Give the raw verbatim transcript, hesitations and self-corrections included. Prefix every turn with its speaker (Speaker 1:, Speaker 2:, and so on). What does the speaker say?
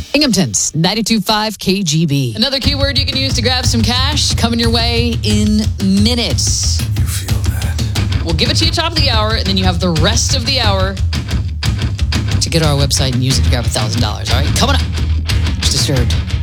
Speaker 1: Binghamton's ninety-two point five K G B. Another keyword you can use to grab some cash coming your way in minutes.
Speaker 2: You feel that?
Speaker 1: We'll give it to you top of the hour, and then you have the rest of the hour to get to our website and use it to grab one thousand dollars. All right, coming up. It's Disturbed.